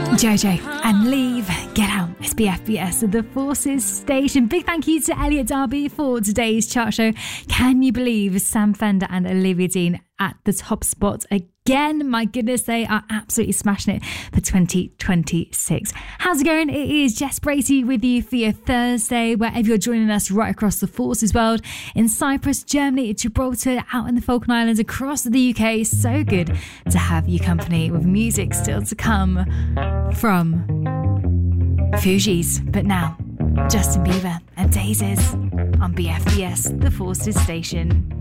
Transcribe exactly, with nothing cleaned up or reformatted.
Jojo and Leave, Get Out. It's B F B S at the Forces Station. Big thank you to Elliot Darby for today's chart show. Can you believe Sam Fender and Olivia Dean at the top spot again? My goodness, they are absolutely smashing it for twenty twenty-six. How's it going? It is Jess Bracey with you for your Thursday, wherever you're joining us right across the Forces world, in Cyprus, Germany, Gibraltar, out in the Falkland Islands, across the U K. So good to have you company with music still to come from Fugees. But now, Justin Bieber and Daisies on B F B S, the Forces Station.